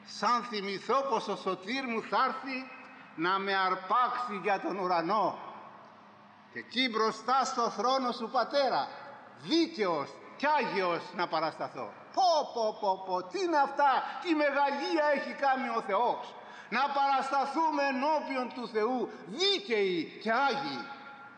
σαν θυμηθώ πως ο σωτήρ μου θα έρθει να με αρπάξει για τον ουρανό, και εκεί μπροστά στο θρόνο σου, Πατέρα, δίκαιος κι Άγιος να παρασταθώ. Πω, τι είναι αυτά, τι μεγαλεία έχει κάνει ο Θεός, να παρασταθούμε ενώπιον του Θεού δίκαιοι και Άγιοι.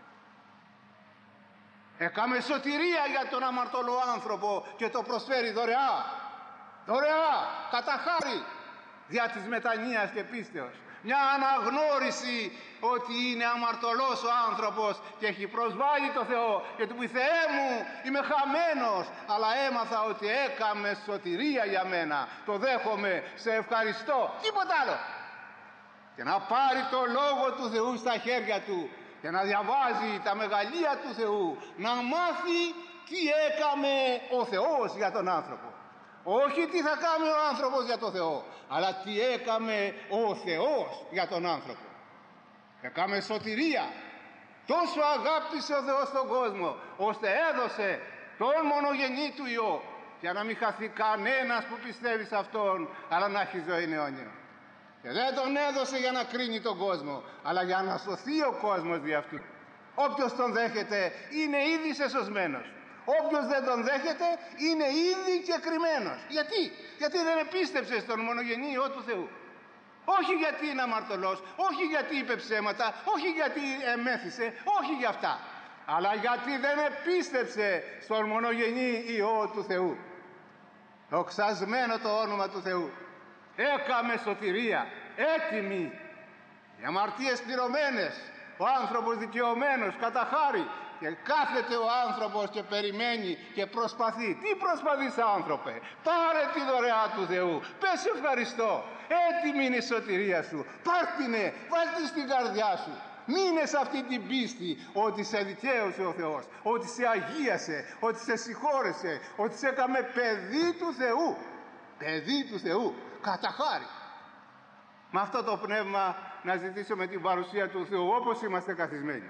Έκαμε σωτηρία για τον αμαρτωλό άνθρωπο και το προσφέρει δωρεά, κατά χάρη, δια της μετανοίας και πίστεως. Μια αναγνώριση ότι είναι αμαρτωλός ο άνθρωπος και έχει προσβάλει το Θεό και του πει: Θεέ μου, είμαι χαμένος, αλλά έμαθα ότι έκαμε σωτηρία για μένα, το δέχομαι, σε ευχαριστώ, τίποτα άλλο. Και να πάρει το Λόγο του Θεού στα χέρια του και να διαβάζει τα μεγαλεία του Θεού, να μάθει τι έκαμε ο Θεός για τον άνθρωπο. Όχι τι θα κάνει ο άνθρωπος για τον Θεό, αλλά τι έκαμε ο Θεός για τον άνθρωπο. Έκαμε σωτηρία. Τόσο αγάπησε ο Θεός τον κόσμο, ώστε έδωσε τον μονογενή του Υιό, για να μην χαθεί κανένας που πιστεύει σε Αυτόν, αλλά να έχει ζωή αιώνια. Και δεν τον έδωσε για να κρίνει τον κόσμο, αλλά για να σωθεί ο κόσμος δι' αυτού. Όποιος τον δέχεται είναι ήδη σεσωσμένος. Όποιος δεν τον δέχεται είναι ήδη κεκριμμένος. Γιατί δεν επίστεψε στον μονογενή Υιό του Θεού. Όχι γιατί είναι αμαρτωλός, όχι γιατί είπε ψέματα, όχι γιατί εμέθησε, όχι για αυτά, αλλά γιατί δεν επίστεψε στον μονογενή Υιό του Θεού. Δοξασμένο το όνομα του Θεού. Έκαμε σωτηρία, έτοιμη, οι αμαρτίες πληρωμένες, ο άνθρωπος δικαιωμένος κατά χάρη. Και κάθεται ο άνθρωπος και περιμένει και προσπαθεί. Τι προσπαθείς, άνθρωπε? Πάρε τη δωρεά του Θεού, πες ευχαριστώ, έτοιμη είναι η σωτηρία σου, πάρτινε, βάλτε στην καρδιά σου. Μείνε σε αυτή την πίστη ότι σε δικαίωσε ο Θεός, ότι σε αγίασε, ότι σε συγχώρεσε, ότι σε έκαμε παιδί του Θεού. Παιδί του Θεού, κατά χάρη. Με αυτό το πνεύμα να ζητήσουμε την παρουσία του Θεού όπως είμαστε καθισμένοι.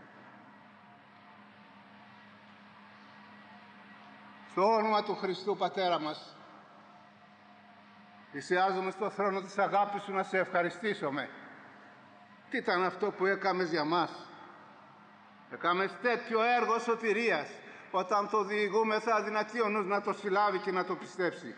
Στο όνομα του Χριστού, Πατέρα μας, πλησιάζομαι στο θρόνο της αγάπης Σου να Σε ευχαριστήσουμε. Τι ήταν αυτό που έκαμες για μας? Έκαμες τέτοιο έργο σωτηρίας, όταν το διηγούμεθα αδυνατεί ο νους να το συλλάβει και να το πιστέψει.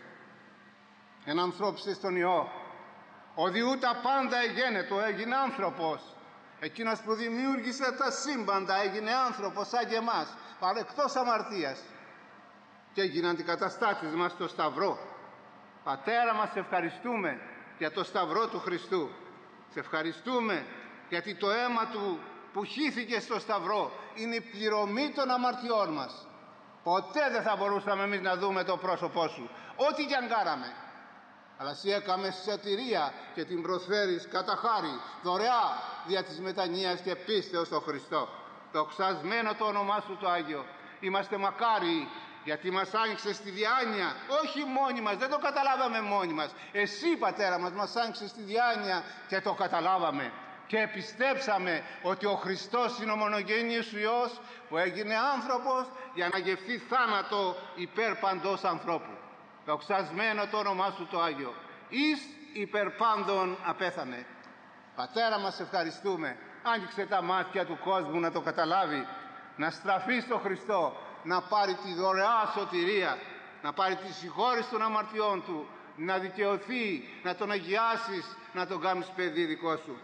Εν ανθρώπισε στον Υιό, οδηγού τα πάντα εγένετο, έγινε άνθρωπος. Εκείνος που δημιούργησε τα σύμπαντα έγινε άνθρωπος σαν και εμάς, παρεκτός αμαρτίας, και έγινε αντικαταστάτης μας στο Σταυρό. Πατέρα μας, σε ευχαριστούμε για το Σταυρό του Χριστού. Σε ευχαριστούμε γιατί το αίμα Του που χύθηκε στο Σταυρό είναι η πληρωμή των αμαρτιών μας. Ποτέ δεν θα μπορούσαμε εμείς να δούμε το πρόσωπό Σου, ό,τι κι αν κάναμε. Αλλά Εσύ έκαμες σωτηρία και την προσφέρεις κατά χάρη, δωρεά, δια της μετανοίας και πίστεως στο Χριστό. Δοξασμένο το όνομά Σου το Άγιο. Είμαστε μακάριοι, γιατί μας άνοιξες τη διάνοια, όχι μόνοι μας, δεν το καταλάβαμε μόνοι μας. Εσύ, Πατέρα μας άνοιξες τη διάνοια και το καταλάβαμε. Και πιστέψαμε ότι ο Χριστός είναι ο μονογέννης Σου Υιός που έγινε άνθρωπος για να γευθεί θάνατο υπέρ παντός ανθρώπου. Δοξασμένο το όνομά Σου το Άγιο. Εις υπέρ πάντων απέθανε. Πατέρα μας, ευχαριστούμε. Άνοιξε τα μάτια του κόσμου να το καταλάβει, να στραφεί στο Χριστό, να πάρει τη δωρεά σωτηρία, να πάρει τη συγχώρεση των αμαρτιών του, να δικαιωθεί, να τον αγιάσεις, να τον κάνεις παιδί δικό Σου.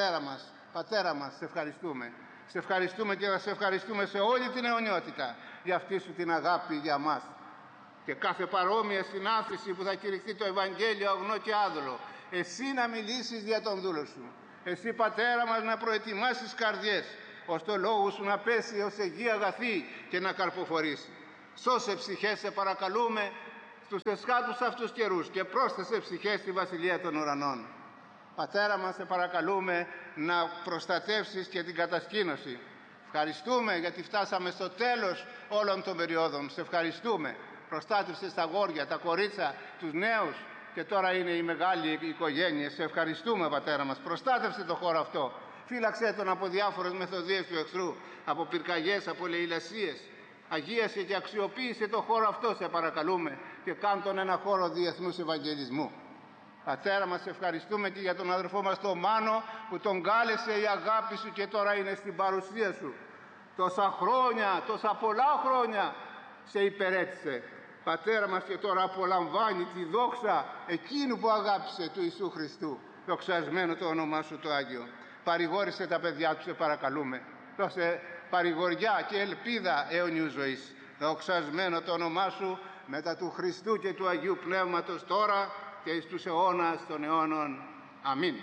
Πατέρα μας, σε ευχαριστούμε. Σε ευχαριστούμε και θα σε ευχαριστούμε σε όλη την αιωνιότητα για αυτή Σου την αγάπη για μας. Και κάθε παρόμοια συνάθρηση που θα κηρυχθεί το Ευαγγέλιο αγνό και άδολο, Εσύ να μιλήσεις για τον δούλο Σου. Εσύ, Πατέρα μας, να προετοιμάσεις καρδιές, ώστε ο λόγος Σου να πέσει ως αιγή αγαθή και να καρποφορήσει. Σώσε ψυχές, σε παρακαλούμε, στους εσχάτους αυτούς καιρούς και πρόσθεσε ψυχές στη Βασιλεία των Ουρανών. Πατέρα μας, σε παρακαλούμε να προστατεύσεις και την κατασκήνωση. Ευχαριστούμε γιατί φτάσαμε στο τέλος όλων των περιόδων. Σε ευχαριστούμε. Προστάτευσες τα αγόρια, τα κορίτσα, τους νέους και τώρα είναι η μεγάλη οικογένεια. Σε ευχαριστούμε, Πατέρα μας. Προστάτευσε το χώρο αυτό. Φύλαξε τον από διάφορες μεθοδίες του εχθρού, από πυρκαγιές, από λαιλασίες. Αγίασε και αξιοποίησε το χώρο αυτό, σε παρακαλούμε, και κάν τον ένα χώρο διεθνούς Ευαγγελισμού. Πατέρα μας, ευχαριστούμε και για τον αδερφό μας τον Μάνο που τον κάλεσε η αγάπη σου και τώρα είναι στην παρουσία σου. Τόσα χρόνια, τόσα πολλά χρόνια σε υπερέτησε. Πατέρα μας, και τώρα απολαμβάνει τη δόξα εκείνου που αγάπησε, του Ιησού Χριστού. Δοξασμένο το όνομά σου το Άγιο. Παρηγόρησε τα παιδιά του, σε παρακαλούμε. Δώσε παρηγοριά και ελπίδα αιωνιού ζωής. Δοξασμένο το όνομά σου μετά του Χριστού και του Αγίου Πνεύματος τώρα και εις τους αιώνας των αιώνων. Αμήν.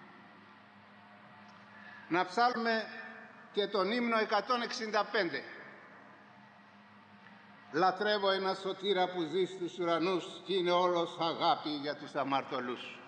Να ψάλουμε και τον ύμνο 165. Λατρεύω ένα σωτήρα που ζει στους ουρανούς και είναι όλος αγάπη για τους αμαρτωλούς.